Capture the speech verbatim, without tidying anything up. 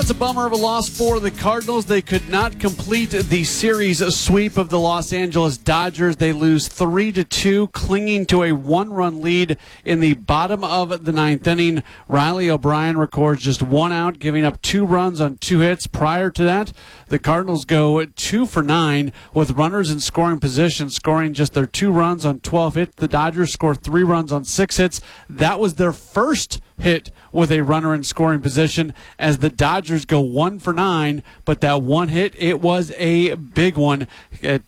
it's a bummer of a loss for the Cardinals. They could not complete the series sweep of the Los Angeles Dodgers. They lose three to two, clinging to a one-run lead in the bottom of the ninth inning. Riley O'Brien records just one out, giving up two runs on two hits. Prior to that, the Cardinals go two for nine with runners in scoring position, scoring just their two runs on twelve hits. The Dodgers score three runs on six hits. That was their first hit with a runner in scoring position, as the Dodgers go one for nine, but that one hit, it was a big one. It